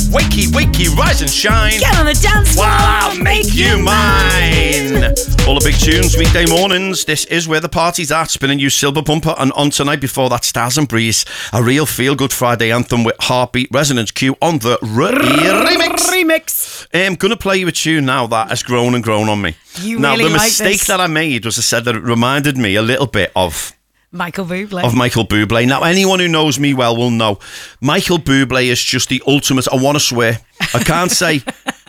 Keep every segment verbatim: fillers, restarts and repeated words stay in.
Wakey, wakey, rise and shine. Get on the dance floor. While I'll make you mine. All the big tunes, weekday mornings. This is where the party's at. Spinning you Silver Bumper. And on tonight, before that, Stars and Breeze. A real feel-good Friday anthem with Heartbeat Resonance Q on the re- remix. Remix. I'm going to play you a tune now that has grown and grown on me. You now, really the like mistake this. that I made was I said that it reminded me a little bit of... Michael Bublé. Of Michael Bublé. Now, anyone who knows me well will know Michael Bublé is just the ultimate. I want to swear. I can't say.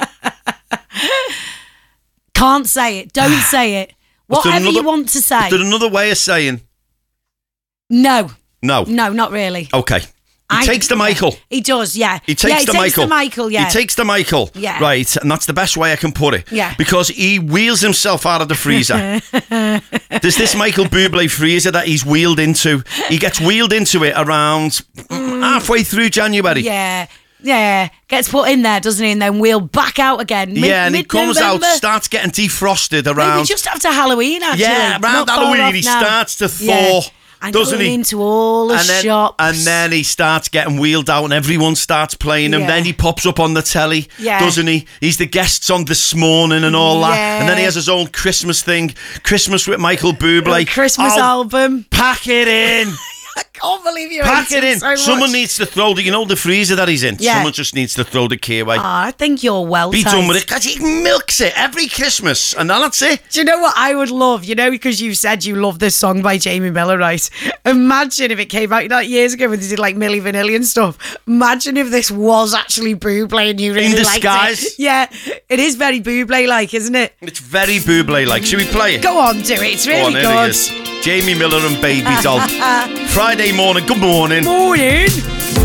Can't say it. Don't say it. Whatever another, you want to say. Is there another way of saying? No. No. No, not really. Okay. He I, takes the Michael. He does, yeah. He takes yeah, he the takes Michael. the Michael, yeah. He takes the Michael. Yeah. Right, and that's the best way I can put it. Yeah. Because he wheels himself out of the freezer. There's this Michael Bublé freezer that he's wheeled into. He gets wheeled into it around mm. halfway through January. Yeah. Yeah, gets put in there, doesn't he? And then wheeled back out again. Mid- yeah, and he comes mid-November. out, starts getting defrosted around. Maybe just after Halloween, actually. Yeah, around Not far Halloween, off he now. starts to thaw. Yeah. And doesn't going he? into all the and then, shops. And then he starts getting wheeled out and everyone starts playing him. Yeah. Then he pops up on the telly, Yeah. doesn't he? He's the guests on This Morning and all that. Yeah. And then he has his own Christmas thing. Christmas with Michael Bublé. A Christmas Oh, album. Pack it in. I can't believe you Pack it in. so Someone much. needs to throw the, you know, the freezer that he's in. Yeah. Someone just needs to throw the key away. Oh, I think you're well Be tight. done with it because he milks it every Christmas. And that's it. Do you know what I would love? You know, because you said you love this song by Jamie Miller, right? Imagine if it came out like years ago when they did like Milli Vanilli and stuff. Imagine if this was actually Bublé and you really In liked disguise. it. Yeah, it is very Bublé-like, isn't it? It's very Bublé-like. Should we play it? Go on, do it. It's Go really on, here good. he is. Jamie Miller and Baby Doll. Friday morning. Good morning. Morning.